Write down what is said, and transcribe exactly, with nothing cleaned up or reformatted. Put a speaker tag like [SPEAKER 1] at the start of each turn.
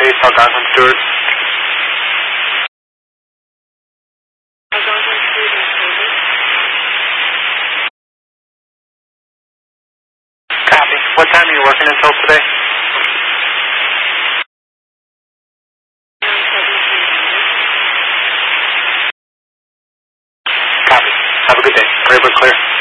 [SPEAKER 1] Chase, Algonquin, Stewart.
[SPEAKER 2] Algonquin, Stewart, and Stewart.
[SPEAKER 1] Copy. What time are you working until today? Copy. Have a good day. Clear but clear.